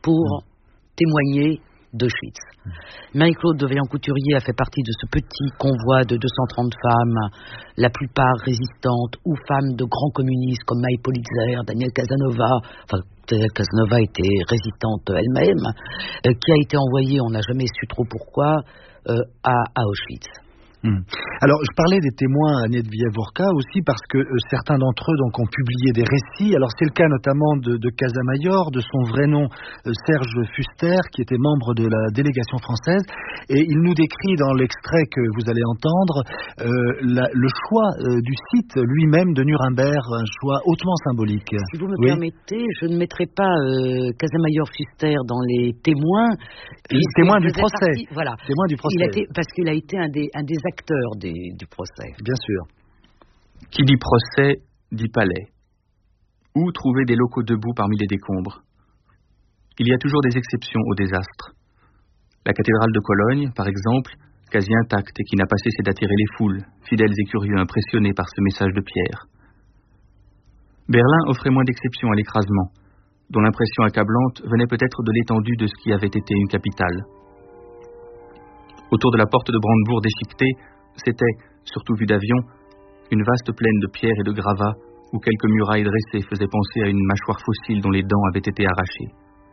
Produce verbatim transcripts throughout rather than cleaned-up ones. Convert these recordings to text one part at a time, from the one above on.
pour mmh. témoigner d'Auschwitz. Mmh. Marie-Claude de Vaillant-Couturier a fait partie de ce petit convoi de deux cent trente femmes, la plupart résistantes ou femmes de grands communistes comme Maï Politzer, Daniel Casanova, enfin Daniel Casanova était résistante elle-même, euh, qui a été envoyée, on n'a jamais su trop pourquoi, euh, à, à Auschwitz. Hum. Alors, je parlais des témoins à Nedviavorka aussi parce que euh, certains d'entre eux donc ont publié des récits. Alors, c'est le cas notamment de, de Casamayor, de son vrai nom euh, Serge Fuster, qui était membre de la délégation française. Et il nous décrit dans l'extrait que vous allez entendre euh, la, le choix euh, du site lui-même de Nuremberg, un choix hautement symbolique. Si vous me oui. permettez, je ne mettrai pas euh, Casamayor Fuster dans les témoins. Témoin du procès. Partie, voilà. Témoin du procès. Il a été, parce qu'il a été un des, un des acteurs des, du procès. Bien sûr. Qui dit procès, dit palais. Où trouver des locaux debout parmi les décombres? Il y a toujours des exceptions au désastre. La cathédrale de Cologne, par exemple, quasi intacte et qui n'a pas cessé d'attirer les foules, fidèles et curieux impressionnés par ce message de Pierre. Berlin offrait moins d'exceptions à l'écrasement, dont l'impression accablante venait peut-être de l'étendue de ce qui avait été une capitale. Autour de la porte de Brandebourg déchiquetée, c'était, surtout vu d'avion, une vaste plaine de pierres et de gravats où quelques murailles dressées faisaient penser à une mâchoire fossile dont les dents avaient été arrachées.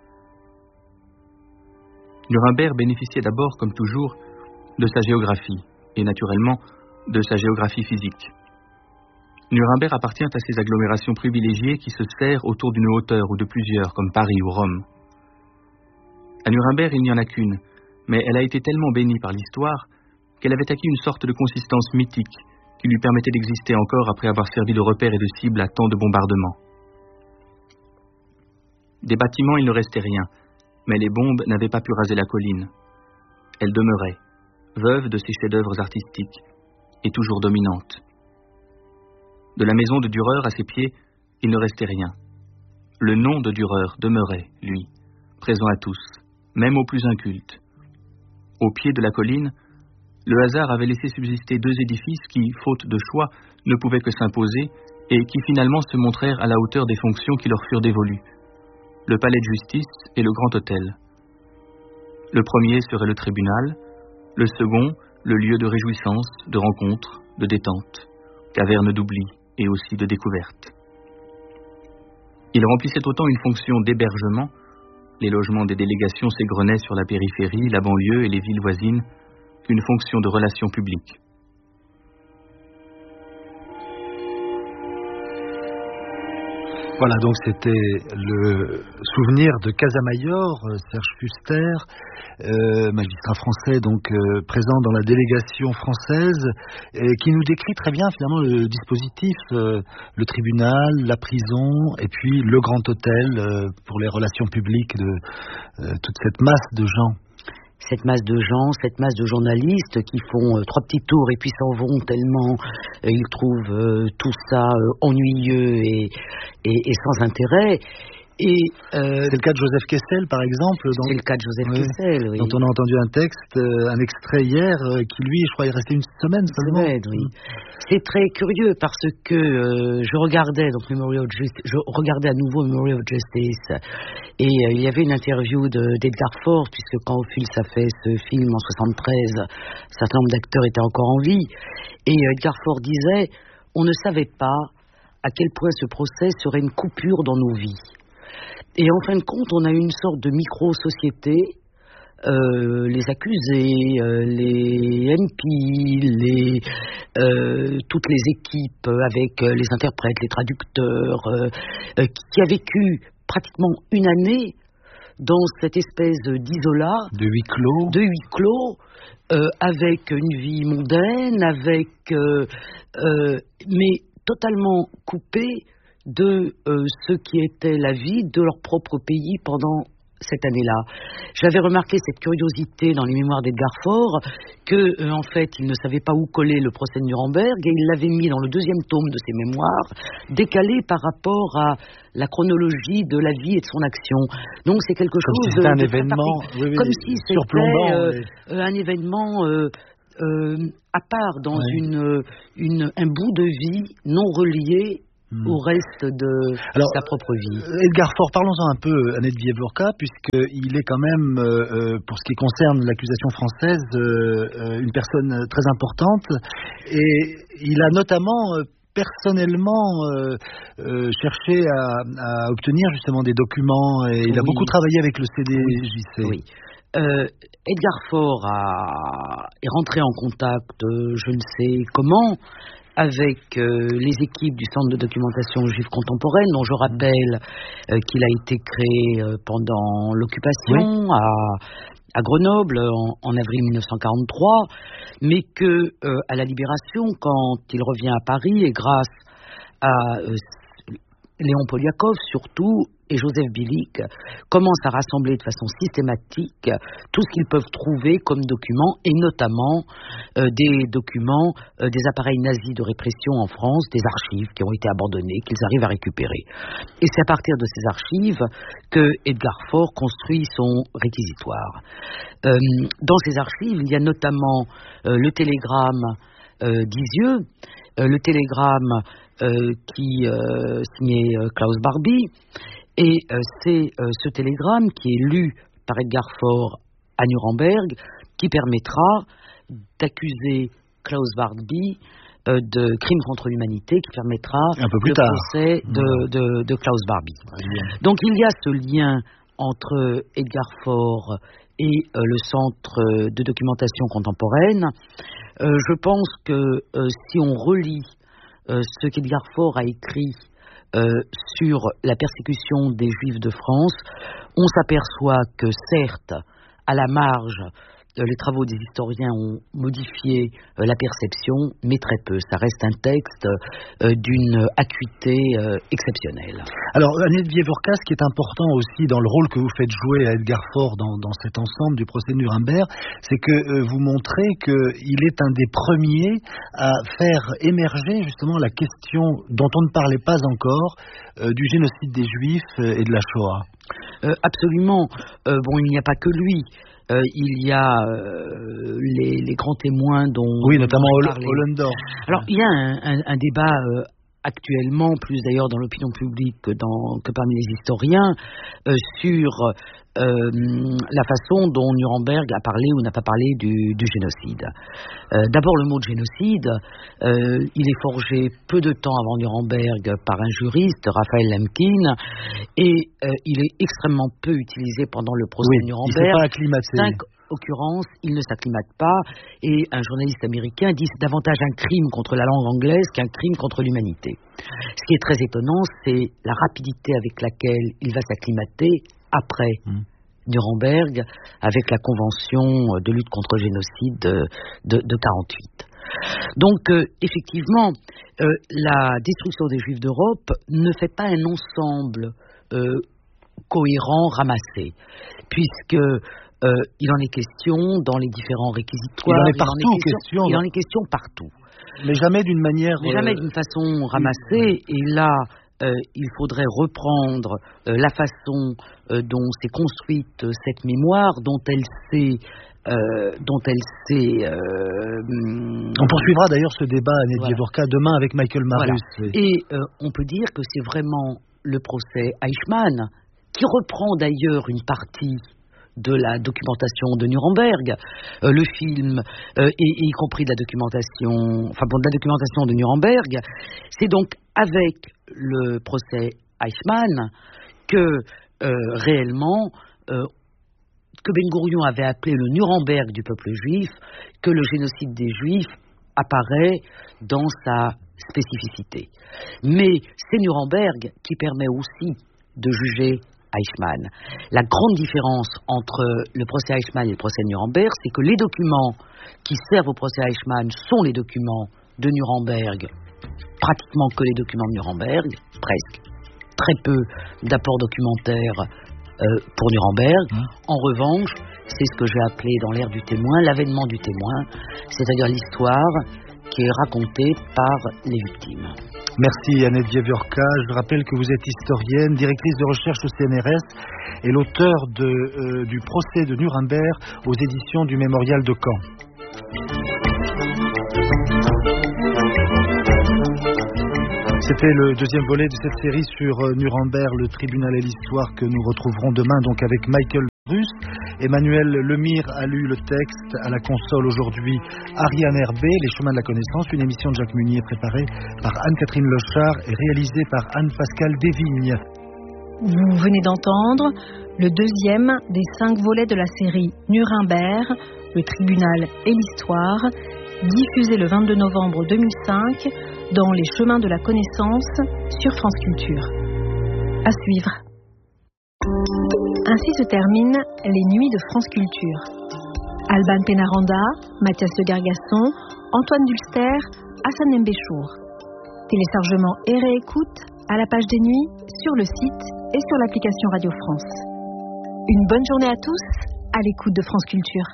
Nuremberg bénéficiait d'abord, comme toujours, de sa géographie, et naturellement, de sa géographie physique. Nuremberg appartient à ces agglomérations privilégiées qui se serrent autour d'une hauteur ou de plusieurs, comme Paris ou Rome. À Nuremberg, il n'y en a qu'une, mais elle a été tellement bénie par l'histoire qu'elle avait acquis une sorte de consistance mythique qui lui permettait d'exister encore après avoir servi de repère et de cible à tant de bombardements. Des bâtiments, il ne restait rien, mais les bombes n'avaient pas pu raser la colline. Elle demeurait, veuve de ses chefs-d'œuvre artistiques, et toujours dominante. De la maison de Dürer à ses pieds, il ne restait rien. Le nom de Dürer demeurait, lui, présent à tous, même aux plus incultes. Au pied de la colline, le hasard avait laissé subsister deux édifices qui, faute de choix, ne pouvaient que s'imposer et qui finalement se montrèrent à la hauteur des fonctions qui leur furent dévolues. Le palais de justice et le grand hôtel. Le premier serait le tribunal, le second, le lieu de réjouissance, de rencontre, de détente, caverne d'oubli et aussi de découverte. Il remplissait autant une fonction d'hébergement, les logements des délégations s'égrenaient sur la périphérie, la banlieue et les villes voisines, qu'une fonction de relations publiques. Voilà, donc c'était le souvenir de Casamayor, Serge Fuster, euh, magistrat français donc euh, présent dans la délégation française, et qui nous décrit très bien finalement le dispositif, euh, le tribunal, la prison, et puis le grand hôtel euh, pour les relations publiques de euh, toute cette masse de gens. Cette masse de gens, cette masse de journalistes qui font euh, trois petits tours et puis s'en vont tellement euh, ils trouvent euh, tout ça euh, ennuyeux et, et, et sans intérêt. Et, euh, c'est le cas de Joseph Kessel, par exemple. Dont, c'est le cas de Joseph oui, Kessel, oui. Dont on a entendu un texte, euh, un extrait hier, euh, qui lui, je crois, est resté une semaine seulement. Semaine, oui. C'est très curieux parce que euh, je regardais donc Memory of Justice, je regardais à nouveau Memory of Justice, et euh, il y avait une interview de, d'Edgar Ford, puisque quand Ophuls a fait ce film en soixante-treize, un certain nombre d'acteurs étaient encore en vie, et euh, Edgar Ford disait, on ne savait pas à quel point ce procès serait une coupure dans nos vies. Et en fin de compte, on a une sorte de micro-société, euh, les accusés, euh, les M P, les, euh, toutes les équipes avec euh, les interprètes, les traducteurs, euh, euh, qui a vécu pratiquement une année dans cette espèce d'isolat, de huis clos, de huis clos euh, avec une vie mondaine, avec, euh, euh, mais totalement coupé de euh, ce qui était la vie de leur propre pays pendant cette année-là. J'avais remarqué cette curiosité dans les mémoires d'Edgar Ford, que euh, en fait, il ne savait pas où coller le procès de Nuremberg, et il l'avait mis dans le deuxième tome de ses mémoires, décalé par rapport à la chronologie de la vie et de son action. Donc c'est quelque comme chose si c'était de, un de événement, oui, oui, comme si surplombant, c'était euh, un événement euh, euh, à part dans oui. une, une, un bout de vie non relié mmh. au reste de Alors, sa propre vie. Edgar Faure, parlons-en un peu, Annette Vièvorka, puisqu'il est quand même, euh, pour ce qui concerne l'accusation française, euh, une personne très importante, et il a notamment... Euh, personnellement euh, euh, cherché à, à obtenir justement des documents, et il oui. a beaucoup travaillé avec le C D J C. Oui. Euh, Edgar Faure a, est rentré en contact, euh, je ne sais comment, avec euh, les équipes du Centre de documentation juive contemporaine, dont je rappelle euh, qu'il a été créé euh, pendant l'occupation oui. à, à Grenoble en, en avril mille neuf cent quarante-trois, mais que euh, à la Libération, quand il revient à Paris, et grâce à euh, Léon Poliakov surtout, et Joseph Bilic, commencent à rassembler de façon systématique tout ce qu'ils peuvent trouver comme documents, et notamment euh, des documents euh, des appareils nazis de répression en France, des archives qui ont été abandonnées, qu'ils arrivent à récupérer. Et c'est à partir de ces archives que Edgar Faure construit son réquisitoire. Euh, dans ces archives, il y a notamment euh, le télégramme euh, d'Isieux, euh, le télégramme euh, qui euh, signait euh, Klaus Barbie, et euh, c'est euh, ce télégramme qui est lu par Edgar Faure à Nuremberg qui permettra d'accuser Klaus Barbie euh, de crimes contre l'humanité, qui permettra un peu plus le tard. procès de, de, de Klaus Barbie. Oui. Donc il y a ce lien entre Edgar Faure et euh, le Centre de documentation contemporaine. Euh, je pense que euh, si on relit euh, ce qu'Edgar Faure a écrit Euh, sur la persécution des Juifs de France, on s'aperçoit que certes, à la marge, euh, les travaux des historiens ont modifié euh, la perception, mais très peu. Ça reste un texte euh, d'une acuité euh, exceptionnelle. Alors, Annette Vièvorka, ce qui est important aussi dans le rôle que vous faites jouer à Edgar Faure dans, dans cet ensemble du procès de Nuremberg, c'est que euh, vous montrez qu'il est un des premiers à faire émerger justement la question dont on ne parlait pas encore euh, du génocide des Juifs et de la Shoah. Euh, absolument. Euh, bon, il n'y a pas que lui. Euh, il y a euh, les, les grands témoins dont... Oui, notamment Ollendorf. Alors, il y a un, un, un débat euh, actuellement, plus d'ailleurs dans l'opinion publique que, dans, que parmi les historiens, euh, sur euh, la façon dont Nuremberg a parlé ou n'a pas parlé du, du génocide. Euh, d'abord, le mot de génocide, euh, il est forgé peu de temps avant Nuremberg par un juriste, Raphaël Lemkin, et euh, il est extrêmement peu utilisé pendant le procès oui, de Nuremberg. Il ne s'est pas acclimaté. Cinq occurrences, il ne s'acclimate pas, et un journaliste américain dit que c'est davantage un crime contre la langue anglaise qu'un crime contre l'humanité. Ce qui est très étonnant, c'est la rapidité avec laquelle il va s'acclimater après mmh. Nuremberg, avec la Convention de lutte contre le génocide de, de, de quarante-huit. Donc, euh, effectivement, euh, la destruction des Juifs d'Europe ne fait pas un ensemble euh, cohérent, ramassé, puisque Euh, il en est question dans les différents réquisitoires. Il en est partout il en est question. question il en est question partout. Mais jamais d'une manière... Mais jamais euh... d'une façon ramassée. Et là, euh, il faudrait reprendre euh, la façon euh, dont s'est construite euh, cette mémoire, dont elle s'est... Euh, dont elle s'est... Euh, on poursuivra d'ailleurs ce débat, Annette Vièvorka, voilà. demain avec Michael Marus. Voilà. Et euh, on peut dire que c'est vraiment le procès Eichmann, qui reprend d'ailleurs une partie de la documentation de Nuremberg, euh, le film, euh, et, et y compris de la documentation, enfin bon, de la documentation de Nuremberg. C'est donc avec le procès Eichmann que euh, réellement, euh, que Ben Gourion avait appelé le Nuremberg du peuple juif, que le génocide des Juifs apparaît dans sa spécificité. Mais c'est Nuremberg qui permet aussi de juger Eichmann. La grande différence entre le procès Eichmann et le procès Nuremberg, c'est que les documents qui servent au procès Eichmann sont les documents de Nuremberg, pratiquement que les documents de Nuremberg, presque. Très peu d'apports documentaires euh, pour Nuremberg. Mmh. En revanche, c'est ce que j'ai appelé dans l'ère du témoin, l'avènement du témoin, c'est-à-dire l'histoire qui est racontée par les victimes. Merci Annette Vièvorka. Je rappelle que vous êtes historienne, directrice de recherche au C N R S et l'auteur de, euh, du procès de Nuremberg aux éditions du Mémorial de Caen. C'était le deuxième volet de cette série sur Nuremberg, le tribunal et l'histoire, que nous retrouverons demain donc avec Michael Bruce. Emmanuel Lemire a lu le texte à la console aujourd'hui. Ariane Herbé, Les chemins de la connaissance, une émission de Jacques Munier préparée par Anne-Catherine Lochard et réalisée par Anne-Pascale Desvignes. Vous venez d'entendre le deuxième des cinq volets de la série Nuremberg, le tribunal et l'histoire, diffusé le vingt-deux novembre deux mille cinq dans Les chemins de la connaissance sur France Culture. À suivre. Ainsi se terminent les nuits de France Culture. Alban Pénaranda, Mathias de Gargasson, Antoine Dulster, Hassan Mbéchour. Téléchargement et réécoute à la page des nuits, sur le site et sur l'application Radio France. Une bonne journée à tous, à l'écoute de France Culture.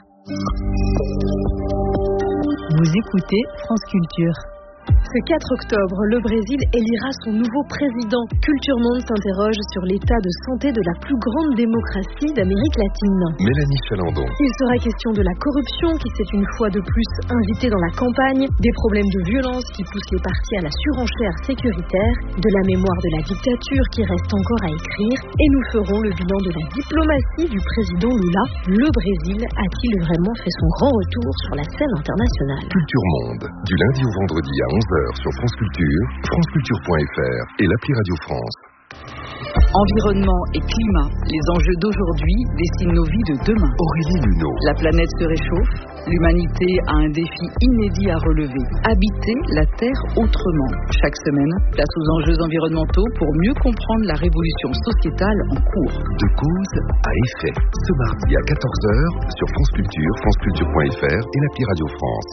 Vous écoutez France Culture. Ce quatre octobre, le Brésil élira son nouveau président. Culture Monde s'interroge sur l'état de santé de la plus grande démocratie d'Amérique latine. Mélanie Chalandon. Il sera question de la corruption qui s'est une fois de plus invitée dans la campagne, des problèmes de violence qui poussent les partis à la surenchère sécuritaire, de la mémoire de la dictature qui reste encore à écrire, et nous ferons le bilan de la diplomatie du président Lula. Le Brésil a-t-il vraiment fait son grand retour sur la scène internationale? Culture Monde, du lundi au vendredi à onze heures sur France Culture, franceculture point f r et l'appli Radio France. Environnement et climat, les enjeux d'aujourd'hui dessinent nos vies de demain. Aurélie Luneau. La planète se réchauffe, l'humanité a un défi inédit à relever. Habiter la Terre autrement. Chaque semaine, place aux enjeux environnementaux pour mieux comprendre la révolution sociétale en cours. De cause à effet. Ce mardi à quatorze heures sur France Culture, franceculture point f r et l'appli Radio France.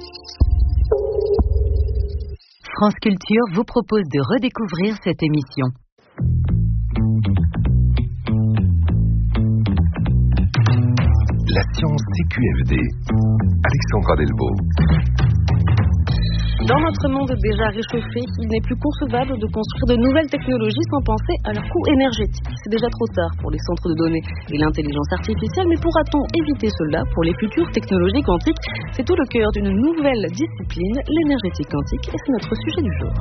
France Culture vous propose de redécouvrir cette émission. La science C Q F D. Alexandra Delvaux. Dans notre monde déjà réchauffé, il n'est plus concevable de construire de nouvelles technologies sans penser à leur coût énergétique. C'est déjà trop tard pour les centres de données et l'intelligence artificielle, mais pourra-t-on éviter cela pour les futures technologies quantiques? C'est tout le cœur d'une nouvelle discipline, l'énergétique quantique, et c'est notre sujet du jour.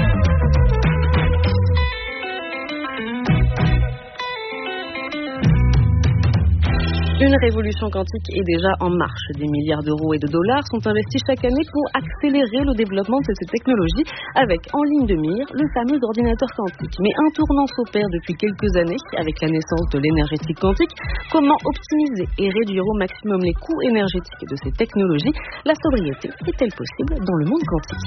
Une révolution quantique est déjà en marche. Des milliards d'euros et de dollars sont investis chaque année pour accélérer le développement de cette technologie avec en ligne de mire le fameux ordinateur quantique. Mais un tournant s'opère depuis quelques années avec la naissance de l'énergétique quantique. Comment optimiser et réduire au maximum les coûts énergétiques de ces technologies? La sobriété est-elle possible dans le monde quantique?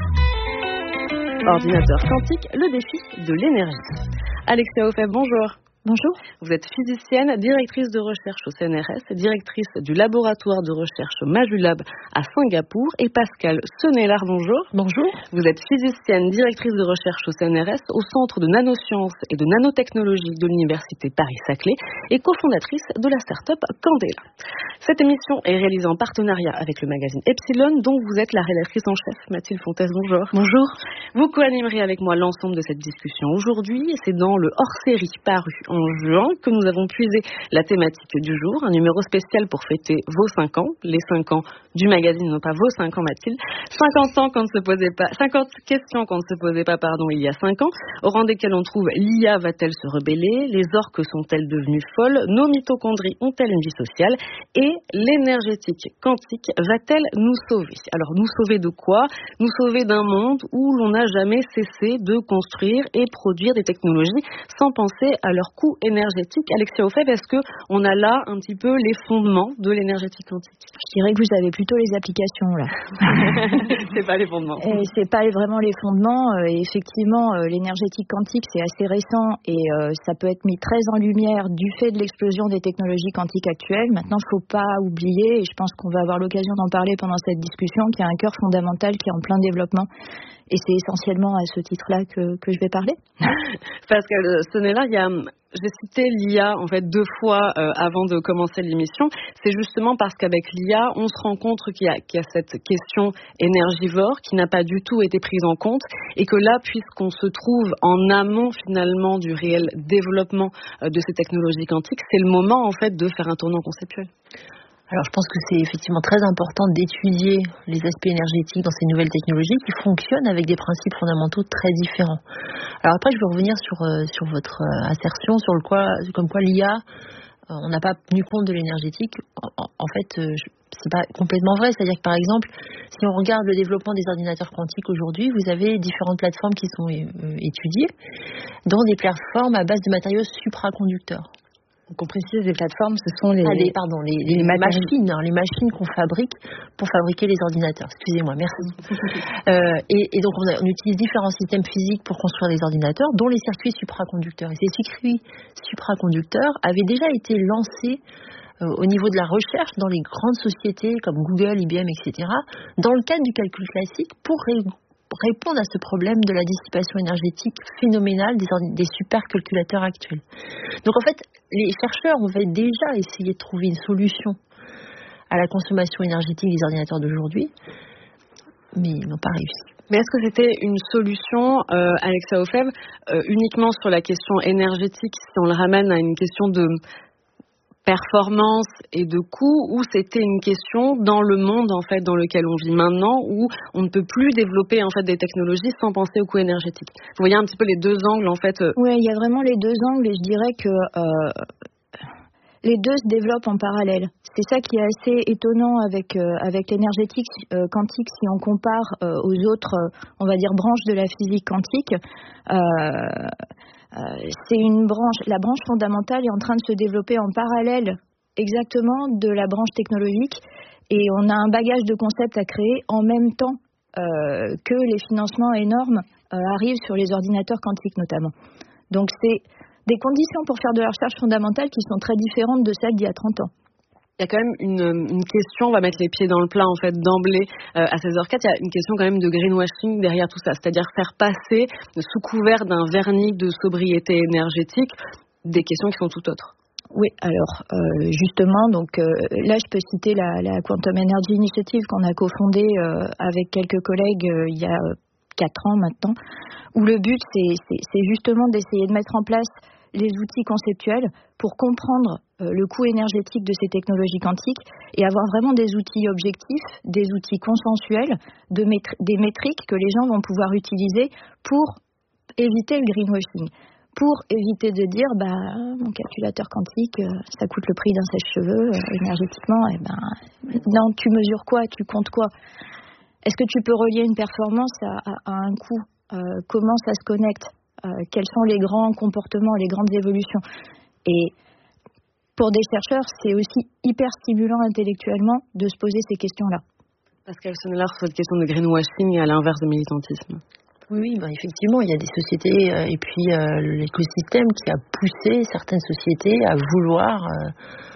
Ordinateur quantique, le défi de l'énergie. Alexia Opheb, bonjour. Bonjour. Vous êtes physicienne, directrice de recherche au C N R S, directrice du laboratoire de recherche Majulab à Singapour, et Pascal Senelard, bonjour. Bonjour. Vous êtes physicienne, directrice de recherche au C N R S au Centre de nanosciences et de nanotechnologie de l'Université Paris-Saclay et cofondatrice de la start-up Candela. Cette émission est réalisée en partenariat avec le magazine Epsilon, dont vous êtes la rédactrice en chef. Mathilde Fontaise, bonjour. Bonjour. Vous co-animerez avec moi l'ensemble de cette discussion aujourd'hui. C'est dans le hors-série paru en juin que nous avons puisé la thématique du jour, un numéro spécial pour fêter vos cinq ans, les cinq ans du magazine, non pas vos cinq ans Mathilde, cinquante ans qu'on ne se posait pas, cinquante questions qu'on ne se posait pas, pardon, il y a cinq ans, au rang desquelles on trouve l'I A va-t-elle se rebeller, les orques sont-elles devenues folles, nos mitochondries ont-elles une vie sociale, et l'énergétique quantique va-t-elle nous sauver? Alors nous sauver de quoi? Nous sauver d'un monde où l'on n'a jamais cessé de construire et produire des technologies sans penser à leur coût énergétique. Alexia Opheb, est-ce qu'on a là un petit peu les fondements de l'énergétique quantique? Je dirais que vous avez plutôt les applications là. C'est pas les fondements. Et c'est pas vraiment les fondements. Et effectivement, l'énergétique quantique c'est assez récent et euh, ça peut être mis très en lumière du fait de l'explosion des technologies quantiques actuelles. Maintenant, il ne faut pas oublier, et je pense qu'on va avoir l'occasion d'en parler pendant cette discussion, qu'il y a un cœur fondamental qui est en plein développement. Et c'est essentiellement à ce titre-là que, que je vais parler. Pascal Senelard, il y a... J'ai cité l'I A en fait deux fois euh, avant de commencer l'émission. C'est justement parce qu'avec l'I A, on se rend compte qu'il y a, qu'il y a cette question énergivore qui n'a pas du tout été prise en compte et que là, puisqu'on se trouve en amont finalement du réel développement euh, de ces technologies quantiques, c'est le moment en fait de faire un tournant conceptuel. Alors je pense que c'est effectivement très important d'étudier les aspects énergétiques dans ces nouvelles technologies qui fonctionnent avec des principes fondamentaux très différents. Alors après je veux revenir sur, euh, sur votre euh, assertion sur le quoi, comme quoi l'I A, euh, on n'a pas tenu compte de l'énergétique. En, en, en fait, euh, c'est pas complètement vrai. C'est-à-dire que par exemple, si on regarde le développement des ordinateurs quantiques aujourd'hui, vous avez différentes plateformes qui sont euh, étudiées, dont des plateformes à base de matériaux supraconducteurs. Donc on précise, les plateformes, ce sont les, ah, les, pardon, les, les, les machines, hein, les machines qu'on fabrique pour fabriquer les ordinateurs. Excusez-moi, merci. euh, et, et donc on, a, on utilise différents systèmes physiques pour construire les ordinateurs, dont les circuits supraconducteurs. Et ces circuits supraconducteurs avaient déjà été lancés euh, au niveau de la recherche dans les grandes sociétés comme Google, I B M, et cetera, dans le cadre du calcul classique pour ré- répondre à ce problème de la dissipation énergétique phénoménale des, ordi- des supercalculateurs actuels. Donc en fait, les chercheurs ont déjà essayé de trouver une solution à la consommation énergétique des ordinateurs d'aujourd'hui, mais ils n'ont pas réussi. Mais est-ce que c'était une solution, euh, Alexa Ofev, euh, uniquement sur la question énergétique, si on le ramène à une question de performance et de coût, ou c'était une question dans le monde en fait dans lequel on vit maintenant, où on ne peut plus développer en fait des technologies sans penser au coût énergétique? Vous voyez un petit peu les deux angles en fait. Oui, il y a vraiment les deux angles et je dirais que euh, les deux se développent en parallèle. C'est ça qui est assez étonnant avec euh, avec l'énergétique euh, quantique si on compare euh, aux autres, euh, on va dire branches de la physique quantique. Euh, Euh, c'est une branche, la branche fondamentale est en train de se développer en parallèle exactement de la branche technologique et on a un bagage de concepts à créer en même temps euh, que les financements énormes euh, arrivent sur les ordinateurs quantiques notamment. Donc c'est des conditions pour faire de la recherche fondamentale qui sont très différentes de celles d'il y a trente ans. Il y a quand même une, une question, on va mettre les pieds dans le plat en fait d'emblée euh, à seize heures zéro quatre, il y a une question quand même de greenwashing derrière tout ça, c'est-à-dire faire passer sous couvert d'un vernis de sobriété énergétique des questions qui sont tout autres. Oui, alors euh, justement, donc euh, là je peux citer la, la Quantum Energy Initiative qu'on a cofondée euh, avec quelques collègues euh, il y a quatre ans maintenant, où le but c'est, c'est, c'est justement d'essayer de mettre en place les outils conceptuels pour comprendre euh, le coût énergétique de ces technologies quantiques et avoir vraiment des outils objectifs, des outils consensuels, de métri- des métriques que les gens vont pouvoir utiliser pour éviter le greenwashing, pour éviter de dire bah mon calculateur quantique euh, ça coûte le prix d'un sèche-cheveux euh, énergétiquement, et ben non, tu mesures quoi, tu comptes quoi? Est-ce que tu peux relier une performance à, à, à un coût? euh, Comment ça se connecte? Euh, quels sont les grands comportements, les grandes évolutions? Et pour des chercheurs, c'est aussi hyper stimulant intellectuellement de se poser ces questions-là. Pascal Sonnellard, sur cette question de greenwashing et à l'inverse de militantisme. Oui, ben effectivement, il y a des sociétés euh, et puis euh, l'écosystème qui a poussé certaines sociétés à vouloir euh,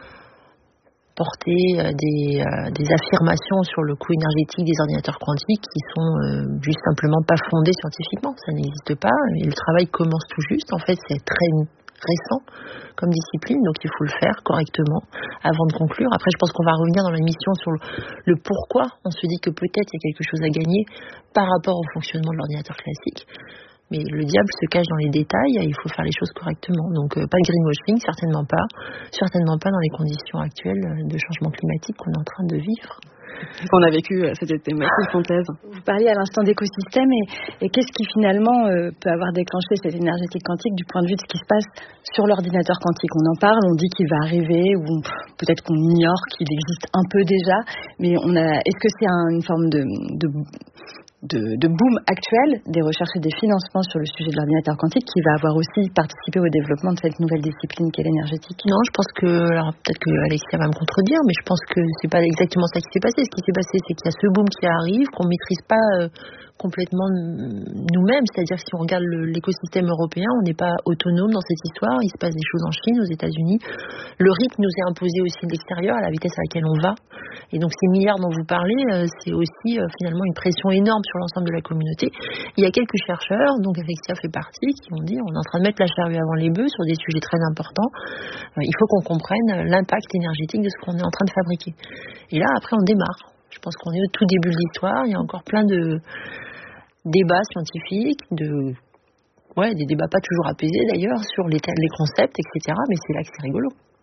porter euh, des, euh, des affirmations sur le coût énergétique des ordinateurs quantiques qui sont euh, juste simplement pas fondées scientifiquement. Ça n'existe pas et le travail commence tout juste. En fait, c'est très récent comme discipline, donc il faut le faire correctement avant de conclure. Après, je pense qu'on va revenir dans l'émission sur le, le pourquoi on se dit que peut-être il y a quelque chose à gagner par rapport au fonctionnement de l'ordinateur classique. Mais le diable se cache dans les détails, il faut faire les choses correctement. Donc euh, pas de greenwashing, certainement pas. Certainement pas dans les conditions actuelles de changement climatique qu'on est en train de vivre. Qu'on a vécu cet été, Mathilde Fontaise. Vous parliez à l'instant d'écosystème et, et qu'est-ce qui finalement euh, peut avoir déclenché cette énergétique quantique du point de vue de ce qui se passe sur l'ordinateur quantique? On en parle, on dit qu'il va arriver, ou peut-être qu'on ignore qu'il existe un peu déjà, mais on a, est-ce que c'est un, une forme de... de De, de boom actuel des recherches et des financements sur le sujet de l'ordinateur quantique qui va avoir aussi participé au développement de cette nouvelle discipline qu'est l'énergétique? Non, je pense que, alors peut-être que Alexia va me contredire, mais je pense que c'est pas exactement ça qui s'est passé. Ce qui s'est passé, c'est qu'il y a ce boom qui arrive, qu'on maîtrise pas euh, complètement nous-mêmes, c'est-à-dire que si on regarde le, l'écosystème européen, on n'est pas autonome dans cette histoire, il se passe des choses en Chine, aux États-Unis, le rythme nous est imposé aussi de l'extérieur, à la vitesse à laquelle on va, et donc ces milliards dont vous parlez, euh, c'est aussi euh, finalement une pression énorme sur l'ensemble de la communauté. Il y a quelques chercheurs, donc Alexia fait partie, qui ont dit on est en train de mettre la charrue avant les bœufs sur des sujets très importants, euh, il faut qu'on comprenne l'impact énergétique de ce qu'on est en train de fabriquer. Et là, après, on démarre. Je pense qu'on est au tout début de l'histoire, il y a encore plein de débats scientifiques, de, ouais, des débats pas toujours apaisés d'ailleurs, sur les, les concepts, et cetera. Mais c'est là que c'est rigolo.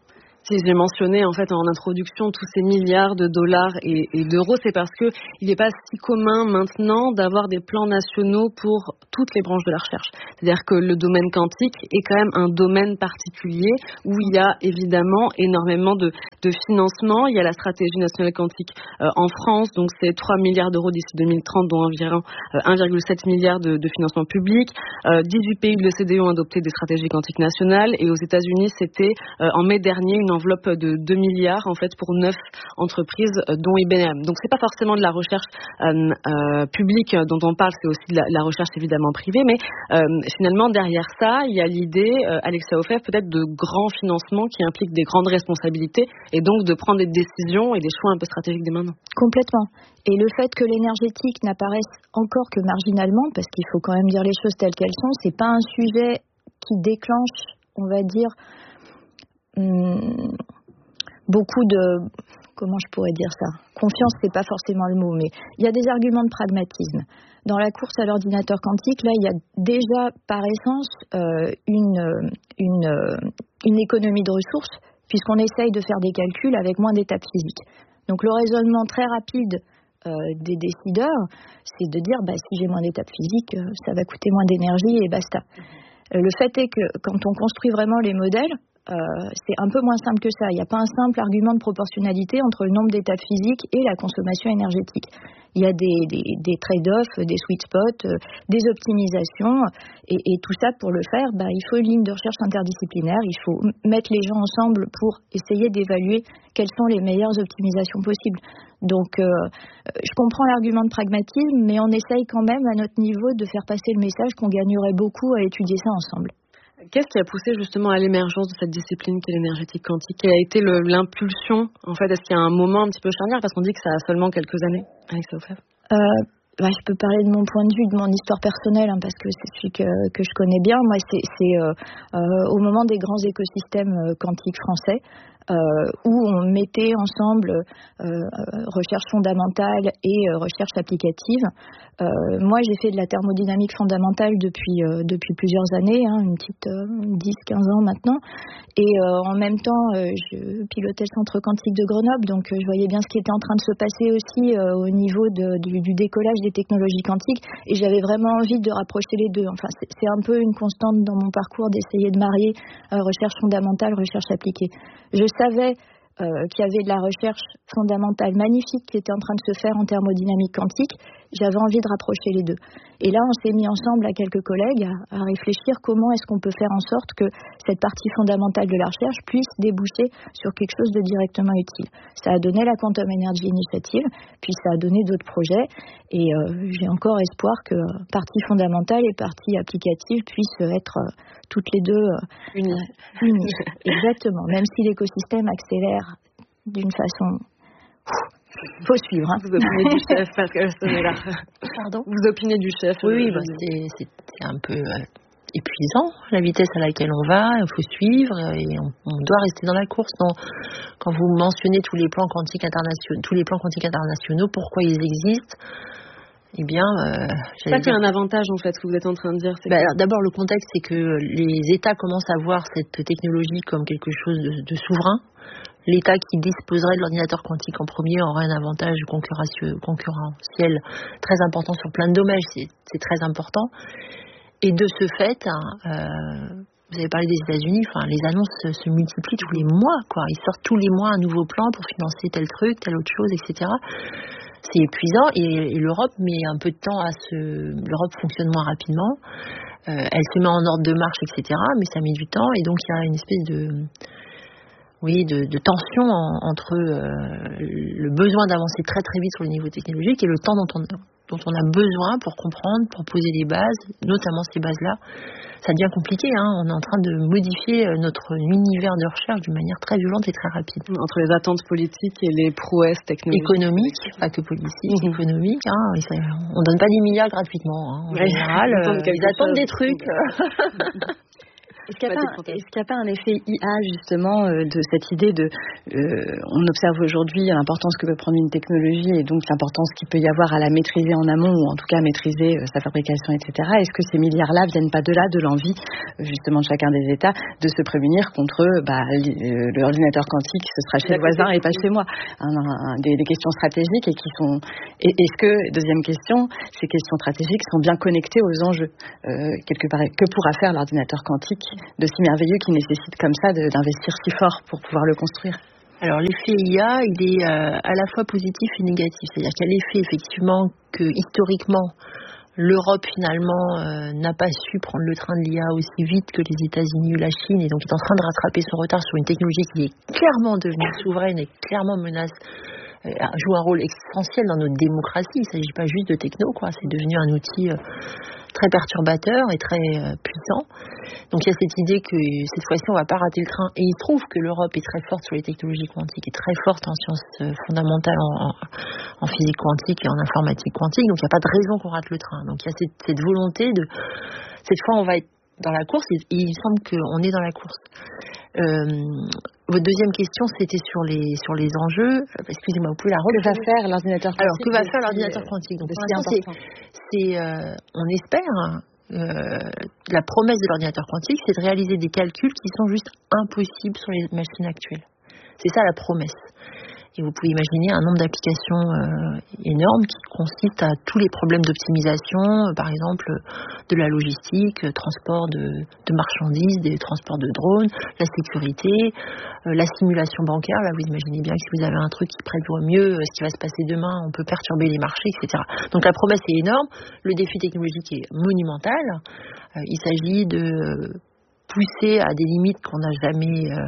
Si j'ai mentionné en fait en introduction tous ces milliards de dollars et, et d'euros, c'est parce que il n'est pas si commun maintenant d'avoir des plans nationaux pour toutes les branches de la recherche. C'est-à-dire que le domaine quantique est quand même un domaine particulier où il y a évidemment énormément de, de financement. Il y a la stratégie nationale quantique euh, en France, donc c'est trois milliards d'euros d'ici deux mille trente, dont environ euh, un virgule sept milliard de, de financement public. Euh, dix-huit pays de l'O C D E ont adopté des stratégies quantiques nationales et aux États-Unis, c'était euh, en mai dernier une enveloppe de deux milliards en fait pour neuf entreprises euh, dont I B M. Donc c'est pas forcément de la recherche euh, euh, publique dont on parle, c'est aussi de la, la recherche évidemment privée, mais euh, finalement derrière ça il y a l'idée, euh, Alexia Ofev, peut-être de grands financements qui impliquent des grandes responsabilités et donc de prendre des décisions et des choix un peu stratégiques dès maintenant. Complètement. Et le fait que l'énergétique n'apparaisse encore que marginalement, parce qu'il faut quand même dire les choses telles qu'elles sont, c'est pas un sujet qui déclenche, on va dire, hum, beaucoup de, comment je pourrais dire ça, confiance, c'est pas forcément le mot, mais il y a des arguments de pragmatisme. Dans la course à l'ordinateur quantique, là, il y a déjà par essence euh, une, une, une économie de ressources, puisqu'on essaye de faire des calculs avec moins d'étapes physiques. Donc le raisonnement très rapide euh, des décideurs, c'est de dire bah, si j'ai moins d'étapes physiques, euh, ça va coûter moins d'énergie et basta. Euh, le fait est que quand on construit vraiment les modèles, Euh, c'est un peu moins simple que ça. Il n'y a pas un simple argument de proportionnalité entre le nombre d'étapes physiques et la consommation énergétique. Il y a des, des, des trade-offs, des sweet spots, euh, des optimisations, et, et tout ça, pour le faire, bah, il faut une ligne de recherche interdisciplinaire, il faut mettre les gens ensemble pour essayer d'évaluer quelles sont les meilleures optimisations possibles. Donc, euh, je comprends l'argument de pragmatisme, mais on essaye quand même, à notre niveau, de faire passer le message qu'on gagnerait beaucoup à étudier ça ensemble. Qu'est-ce qui a poussé justement à l'émergence de cette discipline qui est l'énergétique quantique? Quelle a été le, l'impulsion, en fait? Est-ce qu'il y a un moment un petit peu charnière? Parce qu'on dit que ça a seulement quelques années, Alexia Ofev. Euh, bah, je peux parler de mon point de vue, de mon histoire personnelle, hein, parce que c'est celui que, que je connais bien. Moi, c'est, c'est euh, euh, au moment des grands écosystèmes euh, quantiques français, euh, où on mettait ensemble euh, recherche fondamentale et euh, recherche applicative. Euh, moi, j'ai fait de la thermodynamique fondamentale depuis euh, depuis plusieurs années, hein, une petite euh, dix quinze ans maintenant. Et euh, en même temps, euh, je pilotais le centre quantique de Grenoble, donc euh, je voyais bien ce qui était en train de se passer aussi euh, au niveau de, du, du décollage des technologies quantiques. Et j'avais vraiment envie de rapprocher les deux. Enfin, c'est, c'est un peu une constante dans mon parcours d'essayer de marier euh, recherche fondamentale, recherche appliquée. Je savais Euh, qu'il y avait de la recherche fondamentale magnifique qui était en train de se faire en thermodynamique quantique. J'avais envie de rapprocher les deux. Et là, on s'est mis ensemble à quelques collègues à, à réfléchir comment est-ce qu'on peut faire en sorte que cette partie fondamentale de la recherche puisse déboucher sur quelque chose de directement utile. Ça a donné la Quantum Energy Initiative, puis ça a donné d'autres projets. Et euh, j'ai encore espoir que euh, partie fondamentale et partie applicative puissent être euh, toutes les deux euh, unies. unies. Exactement. Même si l'écosystème accélère d'une façon... Il faut suivre. Hein. Vous opinez du chef, parce que ce n'est là. Pardon ? Vous opinez du chef. Oui, oui, bah, c'est, c'est, c'est un peu euh, épuisant, la vitesse à laquelle on va, il faut suivre et on, on doit rester dans la course. Donc, quand vous mentionnez tous les plans quantiques internationaux, tous les plans quantiques internationaux, pourquoi ils existent ? Eh bien, euh, c'est ça qui a un avantage en fait, ce que vous êtes en train de dire. C'est bah, alors, d'abord, le contexte, c'est que les États commencent à voir cette technologie comme quelque chose de, de souverain. L'État qui disposerait de l'ordinateur quantique en premier aurait un avantage concurrentiel très important sur plein de domaines. C'est, c'est très important. Et de ce fait, hein, euh, vous avez parlé des États-Unis. Enfin, les annonces se, se multiplient tous les mois, quoi. Ils sortent tous les mois un nouveau plan pour financer tel truc, telle autre chose, et cetera. C'est épuisant et, et l'Europe met un peu de temps à se... L'Europe fonctionne moins rapidement. Euh, elle se met en ordre de marche, et cetera. Mais ça met du temps et donc il y a une espèce de... Oui, de, de tension en, entre euh, le besoin d'avancer très très vite sur le niveau technologique et le temps dont on, dont on a besoin pour comprendre, pour poser des bases, notamment ces bases-là. Ça devient compliqué, hein. On est en train de modifier notre univers de recherche d'une manière très violente et très rapide. Entre les attentes politiques et les prouesses technologiques. Économiques, pas que politiques, mmh. économiques. Hein. On ne donne pas dix milliards gratuitement, hein, en oui. général. Euh, ils attendent des trucs. Est-ce qu'il n'y a, a pas un effet I A justement euh, de cette idée de... Euh, on observe aujourd'hui l'importance que peut prendre une technologie et donc l'importance qu'il peut y avoir à la maîtriser en amont ou en tout cas à maîtriser euh, sa fabrication, et cetera. Est-ce que ces milliards-là viennent pas de là, de l'envie justement de chacun des États de se prémunir contre bah, l'ordinateur quantique, ce sera chez le voisin et pas chez moi, un, un, des, des questions stratégiques et qui sont... Et, est-ce que, deuxième question, ces questions stratégiques sont bien connectées aux enjeux euh, quelque part, que pourra faire l'ordinateur quantique de si merveilleux qui nécessite comme ça de, d'investir si fort pour pouvoir le construire? Alors l'effet I A, il est euh, à la fois positif et négatif. C'est-à-dire qu'il y a l'effet effectivement que historiquement, l'Europe finalement euh, n'a pas su prendre le train de l'I A aussi vite que les États-Unis ou la Chine et donc est en train de rattraper son retard sur une technologie qui est clairement devenue souveraine et clairement menace, euh, joue un rôle essentiel dans notre démocratie. Il ne s'agit pas juste de techno, quoi. C'est devenu un outil euh, très perturbateur et très euh, puissant. Donc il y a cette idée que cette fois-ci on ne va pas rater le train et il trouve que l'Europe est très forte sur les technologies quantiques et très forte en sciences euh, fondamentales, en, en, en physique quantique et en informatique quantique, donc il n'y a pas de raison qu'on rate le train. Donc il y a cette, cette volonté de cette fois on va être dans la course et, et il semble qu'on est dans la course. Euh, votre deuxième question c'était sur les sur les enjeux. Excusez-moi, vous pouvez la relever. Que va faire l'ordinateur quantique? Alors que va faire l'ordinateur quantique? Donc pour l'instant, c'est, c'est euh, on espère. Euh, la promesse de l'ordinateur quantique, c'est de réaliser des calculs qui sont juste impossibles sur les machines actuelles. C'est ça la promesse. Et vous pouvez imaginer un nombre d'applications euh, énormes qui consistent à tous les problèmes d'optimisation, euh, par exemple de la logistique, euh, transport de, de marchandises, des transports de drones, la sécurité, euh, la simulation bancaire. Là, vous imaginez bien que si vous avez un truc qui prévoit mieux euh, ce qui va se passer demain, on peut perturber les marchés, et cetera. Donc la promesse est énorme, le défi technologique est monumental. Euh, il s'agit de pousser à des limites qu'on n'a jamais euh,